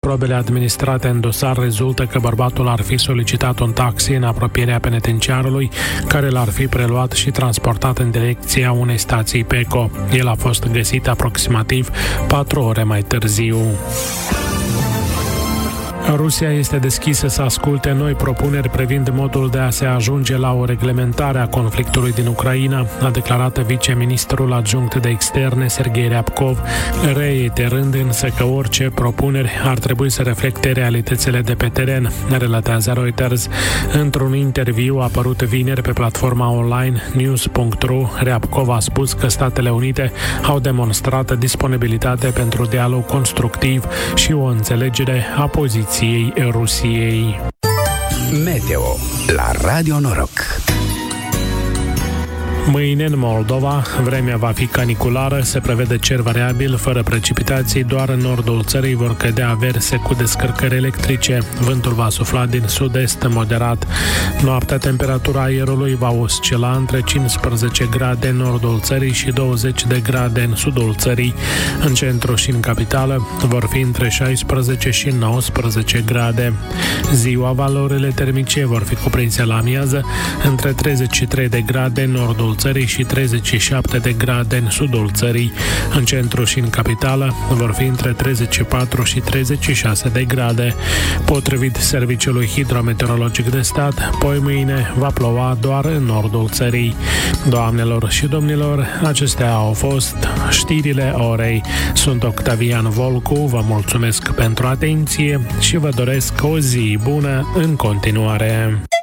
probele administrate în dosar rezultă că bărbatul ar fi solicitat un taxi în apropierea penitenciarului, care l-ar fi preluat și transportat în direcția unei stații PECO. El a fost găsit aproximativ 4 ore mai târziu. Rusia este deschisă să asculte noi propuneri privind modul de a se ajunge la o reglementare a conflictului din Ucraina, a declarat viceministrul adjunct de externe Serghei Ryabkov, reiterând însă că orice propuneri ar trebui să reflecte realitățile de pe teren, relatează Reuters. Într-un interviu apărut vineri pe platforma online news.ru, Ryabkov a spus că Statele Unite au demonstrat disponibilitate pentru dialog constructiv și o înțelegere a poziției Rusiei. Meteo la Radio Noroc. Mâine, în Moldova, vremea va fi caniculară, se prevede cer variabil, fără precipitații, doar în nordul țării vor cădea averse cu descărcări electrice. Vântul va sufla din sud-est moderat. Noaptea, temperatura aerului va oscila între 15 grade în nordul țării și 20 de grade în sudul țării. În centru și în capitală vor fi între 16 și 19 grade. Ziua, valorile termice vor fi cuprinse la amiază între 33 de grade în nordul țării și 37 de grade în sudul țării. În centru și în capitală vor fi între 34 și 36 de grade. Potrivit Serviciului Hidrometeorologic de Stat, poi mâine va ploua doar în nordul țării. Doamnelor și domnilor, acestea au fost știrile orei. Sunt Octavian Volcu, vă mulțumesc pentru atenție și vă doresc o zi bună în continuare.